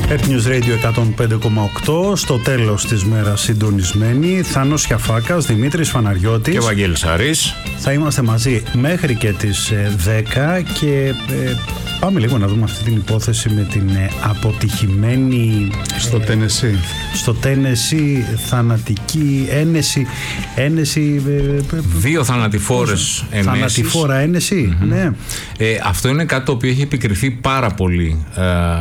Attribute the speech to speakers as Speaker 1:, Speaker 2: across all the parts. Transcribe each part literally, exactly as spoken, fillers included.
Speaker 1: Earth News Radio εκατόν πέντε κόμμα οκτώ, στο τέλος της μέρας συντονισμένοι. Θάνος Σιαφάκας, Δημήτρης Φαναριώτης
Speaker 2: και Βαγγέλης Αρής.
Speaker 1: Θα είμαστε μαζί μέχρι και τις δέκα και ε, πάμε λίγο να δούμε αυτή την υπόθεση με την ε, αποτυχημένη
Speaker 3: στο Τένεσι.
Speaker 1: Ε, στο Τένεσι θανατική ένεση, ένεση ε,
Speaker 2: δύο θανατηφόρες ενέσεις.
Speaker 1: Θανατηφόρα ένεση, mm-hmm. ναι.
Speaker 2: Ε, αυτό είναι κάτι το οποίο έχει επικριθεί πάρα πολύ ε,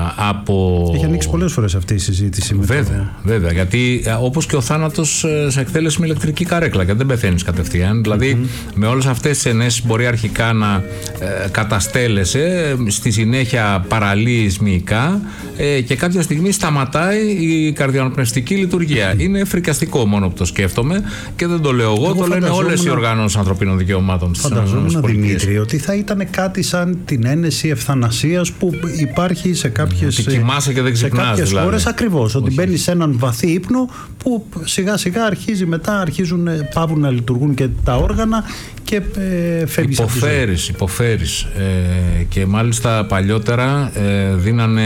Speaker 2: από...
Speaker 1: Έχει ανοίξει πολλές φορές αυτή η συζήτηση.
Speaker 2: Βέβαια,
Speaker 1: το...
Speaker 2: βέβαια. Γιατί ε, όπως και ο θάνατος ε, σε εκτέλεση με ηλεκτρική καρέκλα, γιατί δεν πεθαίνεις κατευθείαν. Δηλαδή, mm-hmm. με όλες αυτές τις ενέσεις μπορεί αρχικά να ε, καταστέλλεσαι, στη συνέχεια παραλύεις μυϊκά ε, και κάποια στιγμή σταματάει η καρδιοπνευστική λειτουργία. Mm-hmm. Είναι φρικιαστικό μόνο που το σκέφτομαι και δεν το λέω εγώ, εγώ το λένε όλες οι οργανώσεις ανθρωπίνων δικαιωμάτων στις ΗΠΑ.
Speaker 1: Δημήτρη, ότι θα ήταν κάτι σαν την ένεση ευθανασίας που υπάρχει σε κάποιες,
Speaker 2: ότι κοιμάσαι και δεν ξυπνάς,
Speaker 1: σε κάποιες
Speaker 2: δηλαδή.
Speaker 1: χώρες ακριβώς. Ότι μπαίνεις σε έναν βαθύ ύπνο που σιγά σιγά αρχίζει μετά, αρχίζουν, πάβουν να λειτουργούν και τα όργανα και ε, φεύγεις.
Speaker 2: Υποφέρεις, υποφέρεις. Ε, και μάλιστα παλιότερα ε, δίνανε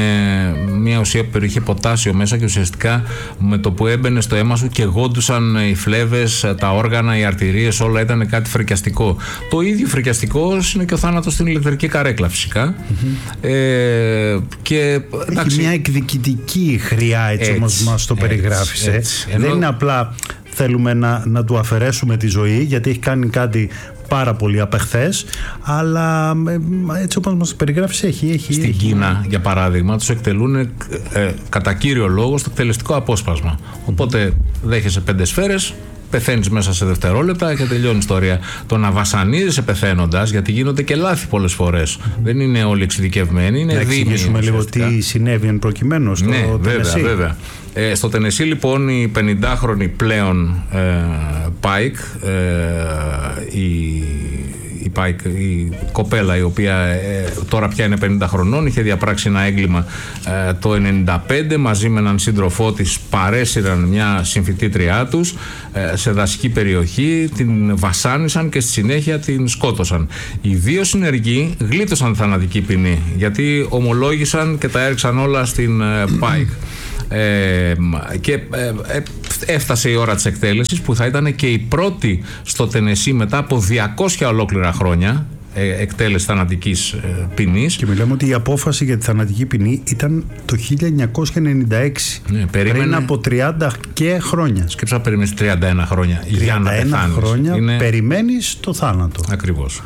Speaker 2: μια ουσία που περιείχε ποτάσιο μέσα και ουσιαστικά με το που έμπαινε στο αίμα σου και γόντουσαν οι φλέβες, τα όργανα, οι αρτηρίες, όλα ήταν κάτι φρικιαστικό. Το ίδιο φρικιαστικό είναι και ο θάνατος στην ηλεκτρική καρέκλα φυσικά. Mm-hmm. Ε, και,
Speaker 1: έχει μια εκδικητική χρειά έτσι, έτσι όμως μας το περιγράφεις. Έτσι, έτσι. Δεν Ενώ... είναι απλά θέλουμε να, να του αφαιρέσουμε τη ζωή γιατί έχει κάνει κάτι πάρα πολύ απεχθές, αλλά έτσι όπως μας περιγράφεις έχει, έχει
Speaker 2: στην
Speaker 1: έχει.
Speaker 2: Κίνα για παράδειγμα τους εκτελούν ε, κατά κύριο λόγο στο εκτελεστικό απόσπασμα, οπότε δέχεσαι πέντε σφαίρες, πεθαίνεις μέσα σε δευτερόλεπτα και τελειώνει η ιστορία. Το να βασανίζεσαι πεθαίνοντας, γιατί γίνονται και λάθη πολλές φορές. Mm-hmm. Δεν είναι όλοι εξειδικευμένοι, είναι δίμοι. Να εξηγήσουμε
Speaker 1: λίγο τι συνέβη εν προκειμένου στο
Speaker 2: ναι,
Speaker 1: Τενεσί.
Speaker 2: Βέβαια, βέβαια. Ε, στο Τενεσί λοιπόν η πενηντάχρονη πλέον ε, Πάικ, ε, η, η, Πάικ, η κοπέλα η οποία ε, τώρα πια είναι πενήντα χρονών, είχε διαπράξει ένα έγκλημα ε, το ενενήντα πέντε, μαζί με έναν σύντροφό της παρέσυραν μια συμφοιτήτριά τους ε, σε δασική περιοχή, την βασάνισαν και στη συνέχεια την σκότωσαν. Οι δύο συνεργοί γλίτωσαν θανατική ποινή γιατί ομολόγησαν και τα έριξαν όλα στην ε, Πάικ. Ε, και ε, ε, έφτασε η ώρα της εκτέλεσης που θα ήταν και η πρώτη στο Τενεσί μετά από διακόσια ολόκληρα χρόνια ε, εκτέλεση θανατικής ε, ποινής.
Speaker 1: Και μιλάμε ότι η απόφαση για τη θανατική ποινή ήταν το χίλια εννιακόσια ενενήντα έξι, ναι, περίμενε... πριν από τριάντα και χρόνια.
Speaker 2: Σκέψα να περιμένεις τριάντα ένα χρόνια για να πεθάνεις.
Speaker 1: Χρόνια
Speaker 2: είναι... περιμένεις
Speaker 1: το θάνατο.
Speaker 2: Ακριβώς.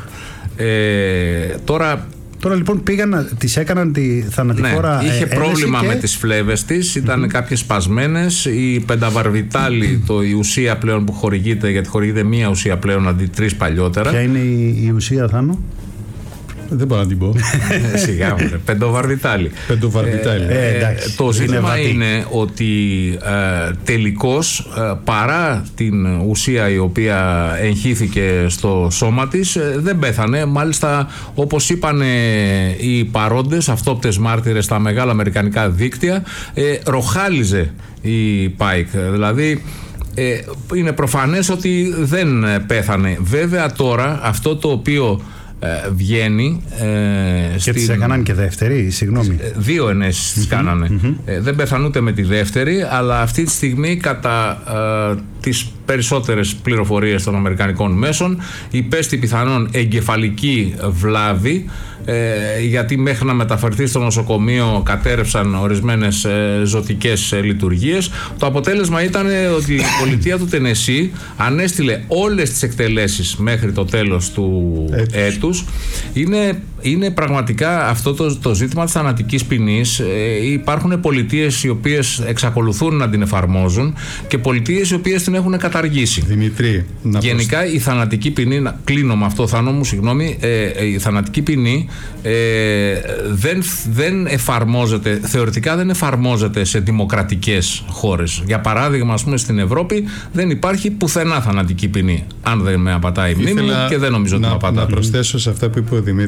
Speaker 2: ε, Τώρα
Speaker 1: Τώρα λοιπόν πήγαν, τις έκαναν τη θανατηφόρα.
Speaker 2: Ναι, είχε
Speaker 1: ε,
Speaker 2: πρόβλημα
Speaker 1: και...
Speaker 2: με τις φλέβες της, ήταν mm-hmm. κάποιες σπασμένες. Η πενταβαρβιτάλη, mm-hmm. το, η ουσία πλέον που χορηγείται, γιατί χορηγείται μία ουσία πλέον αντί τρεις παλιότερα.
Speaker 1: Ποια είναι η, η ουσία, Θάνο?
Speaker 3: Δεν μπορώ να την πω.
Speaker 2: Σιγά μου, πεντοβαρβιτάλη.
Speaker 3: Πεντοβαρβιτάλη.
Speaker 2: Ε, ε, ε, το ζήτημα είναι, είναι ότι ε, τελικώς ε, παρά την ουσία η οποία εγχύθηκε στο σώμα της ε, δεν πέθανε. Μάλιστα όπως είπαν ε, οι παρόντες, αυτόπτες μάρτυρες στα μεγάλα αμερικανικά δίκτυα, ε, ροχάλιζε η Πάικ. Δηλαδή ε, είναι προφανές ότι δεν πέθανε. Βέβαια τώρα αυτό το οποίο Ε, βγαίνει ε,
Speaker 1: και
Speaker 2: στην...
Speaker 1: τις έκαναν και δεύτερη, συγγνώμη.
Speaker 2: Δύο ενέσεις τις mm-hmm. κάνανε. Mm-hmm. Ε, δεν πεθανούν ούτε με τη δεύτερη, αλλά αυτή τη στιγμή κατά ε, τις περισσότερες πληροφορίες των αμερικανικών μέσων υπέστη πιθανόν εγκεφαλική βλάβη, ε, γιατί μέχρι να μεταφερθεί στο νοσοκομείο κατέρευσαν ορισμένες ε, ζωτικές ε, λειτουργίες. Το αποτέλεσμα ήταν ότι η πολιτεία του Τενεσί ανέστειλε όλες τις εκτελέσεις μέχρι το τέλος του έτους. έτους. Είναι, είναι πραγματικά αυτό το, το ζήτημα της θανατικής ποινής. Ε, υπάρχουν πολιτείες οι οποίες εξακολουθούν να την εφαρμόζουν και πολιτείες οι οποίες την έχουν καταργήσει.
Speaker 3: Δημητρή, να
Speaker 2: γενικά προσ... η θανατική ποινή, να κλείνω με αυτό, Θάνο μου, συγγνώμη, ε, η θανατική ποινή ε, δεν, δεν εφαρμόζεται, θεωρητικά δεν εφαρμόζεται σε δημοκρατικές χώρες. Για παράδειγμα, ας πούμε, στην Ευρώπη δεν υπάρχει πουθενά θανατική ποινή. Αν δεν με απατάει η μνήμη μου, και δεν νομίζω ότι
Speaker 3: να,
Speaker 2: με απατάει.
Speaker 3: Να προσθέσω σε αυτά που είπε ο Δημήτρης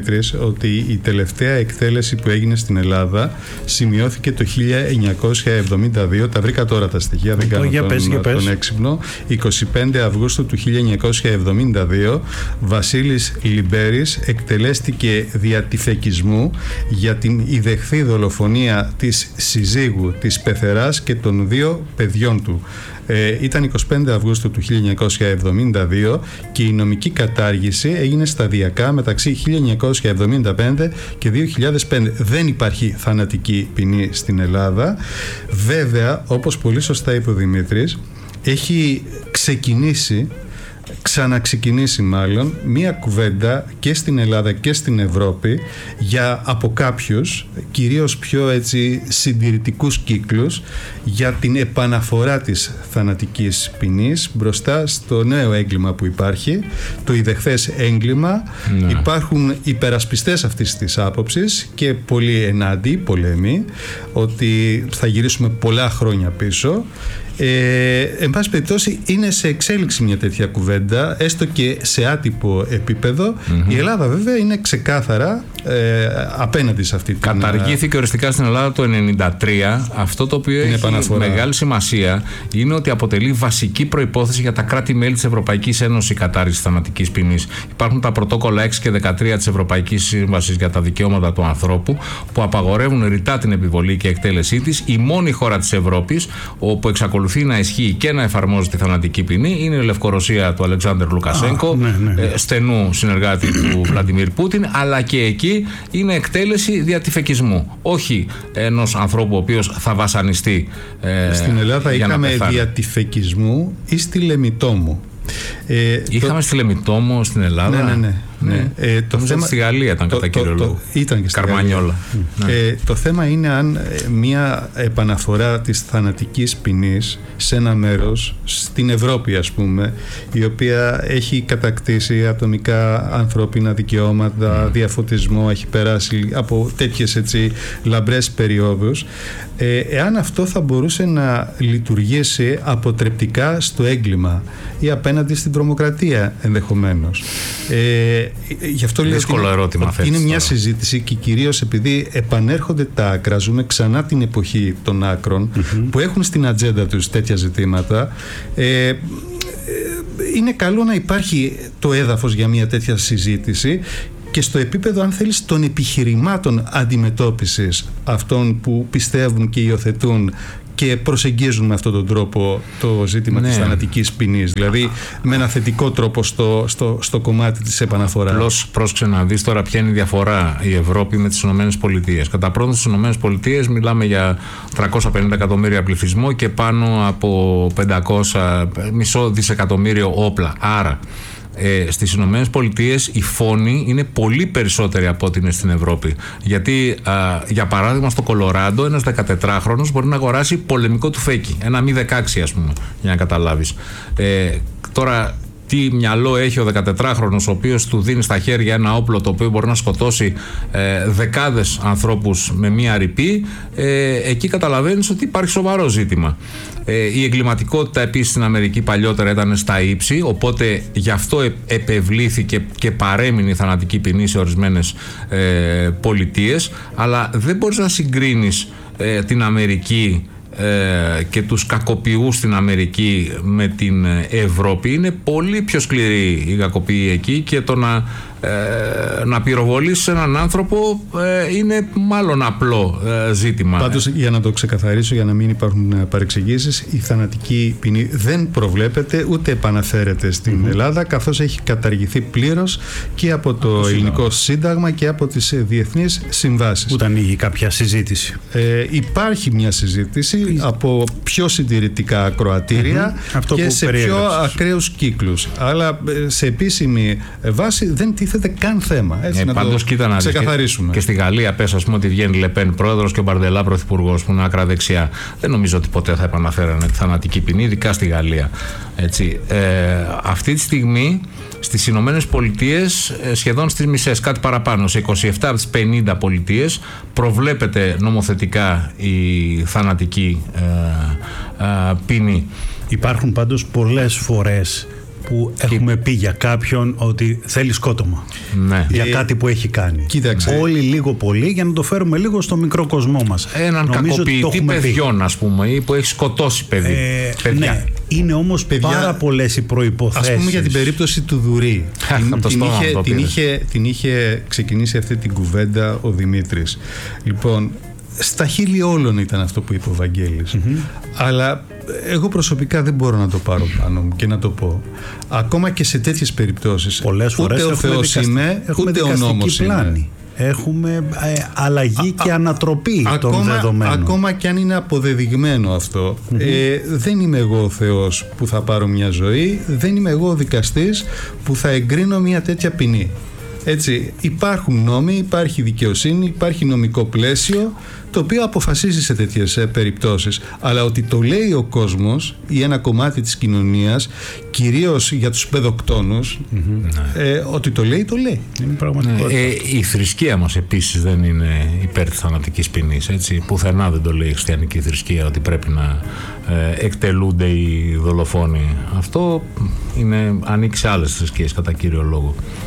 Speaker 3: ότι η τελευταία εκτέλεση που έγινε στην Ελλάδα σημειώθηκε το χίλια εννιακόσια εβδομήντα δύο. Τα βρήκα τώρα τα στοιχεία, δεν κάνω
Speaker 1: για
Speaker 3: τον,
Speaker 1: πες, για
Speaker 3: τον
Speaker 1: πες.
Speaker 3: έξυπνο. εικοστή πέμπτη Αυγούστου του χίλια εννιακόσια εβδομήντα δύο, Βασίλης Λιμπέρης εκτελέστηκε δια τυφεκισμού για την ιδεχθή δολοφονία της συζύγου της πεθεράς και των δύο παιδιών του. Ε, ήταν εικοστή πέμπτη Αυγούστου του χίλια εννιακόσια εβδομήντα δύο και η νομική κατάργηση έγινε σταδιακά μεταξύ χίλια εννιακόσια εβδομήντα πέντε και δύο χιλιάδες πέντε. Δεν υπάρχει θανατική ποινή στην Ελλάδα. Βέβαια, όπως πολύ σωστά είπε ο Δημήτρης, έχει ξεκινήσει ξαναξεκινήσει μάλλον μία κουβέντα και στην Ελλάδα και στην Ευρώπη για από κάποιους κυρίως πιο έτσι συντηρητικούς κύκλους για την επαναφορά της θανατικής ποινής μπροστά στο νέο έγκλημα που υπάρχει, το ιδεχθές έγκλημα. Ναι. Υπάρχουν υπερασπιστές αυτής της άποψης και πολλοί ενάντια, πολέμοι, ότι θα γυρίσουμε πολλά χρόνια πίσω. Ε, εν πάση περιπτώσει είναι σε εξέλιξη μια τέτοια κουβέντα, έστω και σε άτυπο επίπεδο. Mm-hmm. Η Ελλάδα βέβαια είναι ξεκάθαρα ε, απέναντι σε αυτή την...
Speaker 2: Καταργήθηκε οριστικά στην Ελλάδα το ενενήντα τρία. Αυτό το οποίο έχει επαναφορά. Μεγάλη σημασία είναι ότι αποτελεί βασική προϋπόθεση για τα κράτη-μέλη της Ευρωπαϊκής Ένωσης η κατάργηση θανατικής ποινής. Υπάρχουν τα πρωτόκολλα έξι και δεκατρία της Ευρωπαϊκής Σύμβασης για τα Δικαιώματα του Ανθρώπου που απαγορεύουν ρητά την επιβολή και εκτέλεσή της. Η μόνη χώρα της Ευρώπης όπου εξακολουθεί να ισχύει και να εφαρμόζει τη θανατική ποινή είναι η Λευκορωσία του Αλεξάνδρ Λουκασένκο,
Speaker 1: ναι, ναι, ναι.
Speaker 2: στενού συνεργάτη του Βλαντιμίρ Πούτιν, αλλά και εκεί είναι εκτέλεση δια τυφεκισμού. Όχι ενός ανθρώπου ο οποίος θα βασανιστεί. Ε,
Speaker 3: Στην Ελλάδα είχαμε δια τυφεκισμού ή στη Λεμιτόμου.
Speaker 2: Ε, Είχαμε το... στη Λεμιτόμο στην Ελλάδα.
Speaker 3: Ναι, ναι, ναι. ναι. Ε, το θέμα...
Speaker 2: Στη Γαλλία ήταν κατά κύριο λόγο.
Speaker 3: Ήταν και στη
Speaker 2: Καρμανιόλα.
Speaker 3: Ναι. Ε, το θέμα είναι αν μια επαναφορά της θανατικής ποινής σε ένα μέρος, στην Ευρώπη ας πούμε, η οποία έχει κατακτήσει ατομικά ανθρώπινα δικαιώματα, mm. διαφωτισμό, έχει περάσει από τέτοιες έτσι λαμπρές περιόδους, ε, εάν αυτό θα μπορούσε να λειτουργήσει αποτρεπτικά στο έγκλημα ή απέναντι στην τρομοκρατία ενδεχομένως. Ε, γι' αυτό λέω
Speaker 2: δύσκολο ερώτημα.
Speaker 3: Είναι, είναι μια συζήτηση και κυρίως επειδή επανέρχονται τα άκρα, ζούμε ξανά την εποχή των άκρων mm-hmm. που έχουν στην ατζέντα τους τέτοια ζητήματα. Ε, είναι καλό να υπάρχει το έδαφος για μια τέτοια συζήτηση και στο επίπεδο, αν θέλεις, των επιχειρημάτων αντιμετώπισης αυτών που πιστεύουν και υιοθετούν και προσεγγίζουν με αυτόν τον τρόπο το ζήτημα ναι. της θανατικής ποινής. Δηλαδή με ένα θετικό τρόπο στο, στο, στο κομμάτι της επαναφοράς.
Speaker 2: Απλώς πρόσεξε να δεις τώρα ποια είναι η διαφορά η Ευρώπη με τις Ηνωμένες Πολιτείες. Κατά πρώτον, στις Ηνωμένες Πολιτείες μιλάμε για τριακόσια πενήντα εκατομμύρια πληθυσμό και πάνω από πεντακόσια μισό δισεκατομμύριο όπλα. Άρα Ε, στις Ηνωμένες Πολιτείες η φόνη είναι πολύ περισσότερη από ό,τι είναι στην Ευρώπη. Γιατί, α, για παράδειγμα, στο Κολοράντο ένας δεκατετράχρονος μπορεί να αγοράσει πολεμικό τουφέκι. Ένα μη δεκαέξι, ας πούμε, για να καταλάβεις. Ε, τώρα, τι μυαλό έχει ο δεκατετράχρονος ο οποίος του δίνει στα χέρια ένα όπλο το οποίο μπορεί να σκοτώσει ε, δεκάδες ανθρώπους με μία ρηπή, ε, εκεί καταλαβαίνεις ότι υπάρχει σοβαρό ζήτημα. Ε, η εγκληματικότητα επίσης στην Αμερική παλιότερα ήταν στα ύψη, οπότε γι' αυτό ε, επευλήθηκε και παρέμεινε η θανατική ποινή σε ορισμένες ε, πολιτείες, αλλά δεν μπορείς να συγκρίνεις ε, την Αμερική και τους κακοποιούς στην Αμερική με την Ευρώπη. Είναι πολύ πιο σκληρή η κακοποίη εκεί και το να, ε, να πυροβολήσεις έναν άνθρωπο ε, είναι μάλλον απλό ε, ζήτημα.
Speaker 3: Πάντως, για να το ξεκαθαρίσω, για να μην υπάρχουν παρεξηγήσεις, η θανατική ποινή δεν προβλέπεται ούτε επαναφέρεται στην mm-hmm. Ελλάδα, καθώς έχει καταργηθεί πλήρως και από το, από το ελληνικό σύνταγμα και από τις διεθνείς συμβάσεις.
Speaker 1: Ούτε ανοίγει κάποια συζήτηση.
Speaker 3: Ε, υπάρχει μια συζήτηση από πιο συντηρητικά ακροατήρια mm-hmm. και σε πιο ακραίους κύκλους. Αλλά σε επίσημη βάση δεν τίθεται καν θέμα. Έτσι, ε, να
Speaker 2: πάντως,
Speaker 3: το
Speaker 2: κοίτα να
Speaker 3: ξεκαθαρίσουμε.
Speaker 2: Και στη Γαλλία πες, ας πούμε, ότι βγαίνει Λεπέν πρόεδρος και ο Μπαρντελά πρωθυπουργός που είναι άκρα δεξιά. Δεν νομίζω ότι ποτέ θα επαναφέρανε τη θανατική ποινή, ειδικά στη Γαλλία. Έτσι. Ε, αυτή τη στιγμή στις Ηνωμένες Πολιτείες σχεδόν στις μισές, κάτι παραπάνω, σε είκοσι επτά από τις πενήντα πολιτείες προβλέπεται νομοθετικά η θανατική ε, ε, ποινή.
Speaker 1: Υπάρχουν πάντως πολλές φορές που έχουμε πει για κάποιον ότι θέλει σκότωμα.
Speaker 2: Ναι.
Speaker 1: Για
Speaker 3: ε,
Speaker 1: κάτι που έχει κάνει.
Speaker 3: Κοίταξε.
Speaker 1: Όλοι λίγο πολύ για να το φέρουμε λίγο στο μικρό κοσμό μας.
Speaker 2: Έναν κακοποιητή παιδιών, ας πούμε, ή που έχει σκοτώσει παιδί.
Speaker 1: Ε,
Speaker 2: παιδιά.
Speaker 1: Ναι, είναι όμως παιδιά, πάρα πολλές οι προϋποθέσεις.
Speaker 3: Ας πούμε για την περίπτωση του Δουρή. την, την, είχε, την, είχε, την είχε ξεκινήσει αυτή την κουβέντα ο Δημήτρης. Λοιπόν, στα χείλη όλων ήταν αυτό που είπε ο Βαγγέλης. Mm-hmm. Αλλά εγώ προσωπικά δεν μπορώ να το πάρω πάνω μου και να το πω. Ακόμα και σε τέτοιες περιπτώσεις.
Speaker 1: Πολλές φορές
Speaker 3: ούτε ο Θεός δικαστη... είμαι, ούτε ο νόμος είναι.
Speaker 1: Έχουμε ε, αλλαγή α, και ανατροπή α, των
Speaker 3: ακόμα,
Speaker 1: δεδομένων.
Speaker 3: Ακόμα και αν είναι αποδεδειγμένο αυτό, mm-hmm. ε, δεν είμαι εγώ ο Θεός που θα πάρω μια ζωή, δεν είμαι εγώ ο δικαστής που θα εγκρίνω μια τέτοια ποινή. Έτσι, υπάρχουν νόμοι, υπάρχει δικαιοσύνη, υπάρχει νομικό πλαίσιο το οποίο αποφασίζει σε τέτοιες ε, περιπτώσεις. Αλλά ότι το λέει ο κόσμος ή ένα κομμάτι της κοινωνίας, κυρίως για τους παιδοκτόνους, mm-hmm. ε, ότι το λέει, το λέει.
Speaker 1: Είναι πραγματικότητα.
Speaker 2: Ε, ε, η θρησκεία μας επίσης δεν είναι υπέρ της θανατικής ποινής. Έτσι. Πουθενά δεν το λέει η χριστιανική θρησκεία ότι πρέπει να ε, εκτελούνται οι δολοφόνοι. Αυτό είναι, ανήκει σε άλλες θρησκείες κατά κύριο λόγο.